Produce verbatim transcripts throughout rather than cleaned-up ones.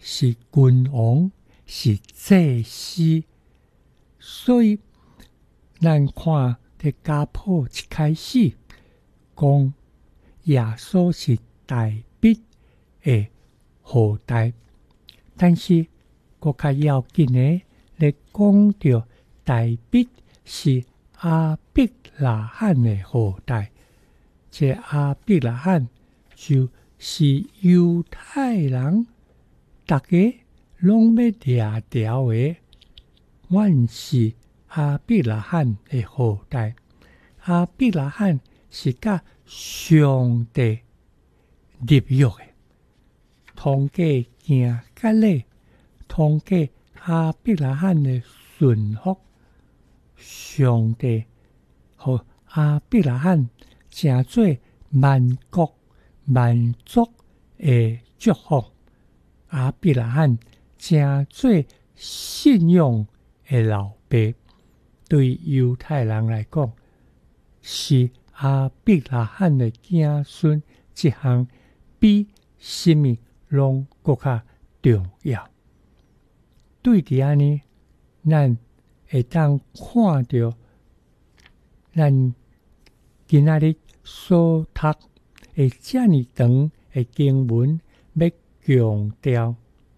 是君王，是祭司。所以咱看伫家谱一开始讲耶稣是大卫的后代，但是更较要紧的咧讲到大卫是亚伯拉罕的后代，这亚伯拉罕就是犹太人大家拢要掠条的，阮是亚伯拉罕的后代。亚伯拉罕是甲上帝立约的，通过行割礼，通过亚伯拉罕的顺服，上帝互亚伯拉罕成做万国万族的祝福。亚伯拉罕成做信仰的老爸，对犹太人来讲，是亚伯拉罕的子孙，这项比什么拢更较重要。对伫安尼，咱会当看到咱今仔日所读的遮尼长的经文，要强调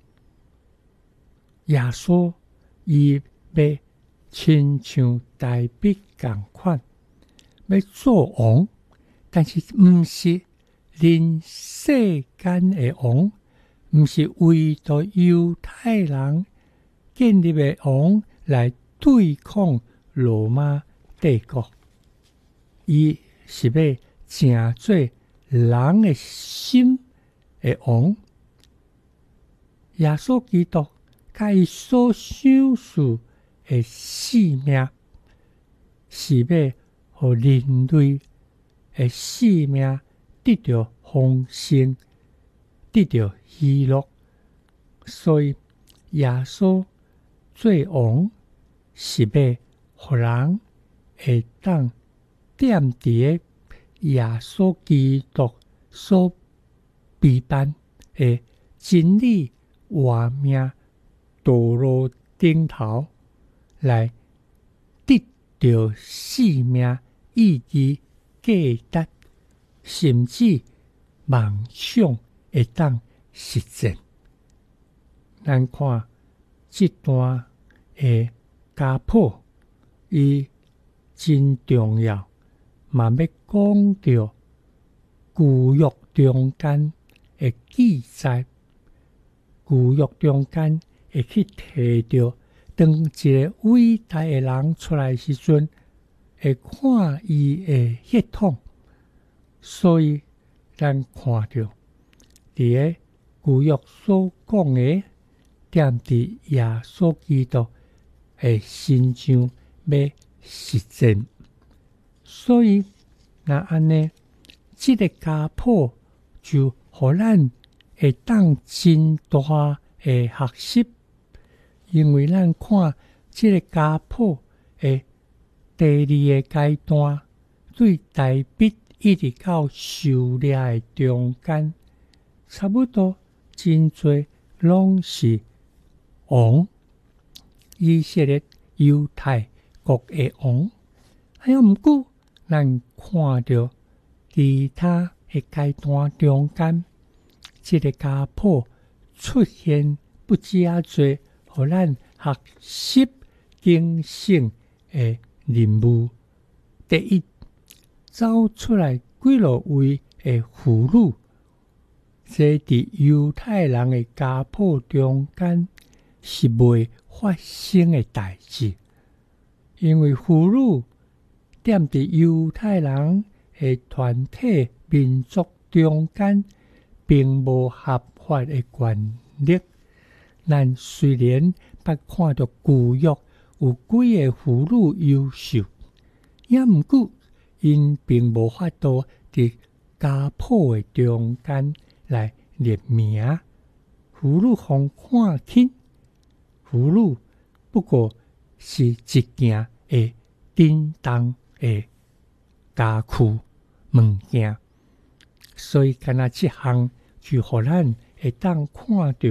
耶稣伊要亲像大卫共款，要做王，但是毋是临世间的王，毋是为着犹太人建立的王来对抗罗马帝国，伊是要成做人的心的王。耶稣基督甲伊所想事的使命，是要互人类的使命得到丰盛，得到喜乐。所以耶稣做王是要互人会当踮伫耶稣基督所备办的真理活命道路顶头，来得到生命意义价值，甚至梦想会当实现。咱看这段的家谱，伊真重要，嘛要讲到旧约中间的记载。旧约中间会去提到，当一个伟大的人出来时阵，会看伊的血统。所以咱看到伫个旧约所讲的，踮伫耶稣基督的身上要实践。所以那安尼，这个家谱就互咱会当真大的学习，因为咱看这个家谱的第二个阶段，对大卫一直到狩猎的中间，差不多真多拢是王，以色列犹太国的王。还有毋过，咱看到其他的阶段中间，这个家谱出现不止啊多，互咱学习警醒的任务。第一，走出来几落位的俘虏，这伫犹太人的家谱中间是未发生的代志，因为俘虏踮伫犹太人的团体民族中间，并无合法的权利。咱虽然捌看到旧约有几个俘虏优秀，也毋过因并无法度伫家谱的中间来列名。俘虏互看轻，俘虏不过是一件会震动的家具物件，所以干那这项就互咱会当看到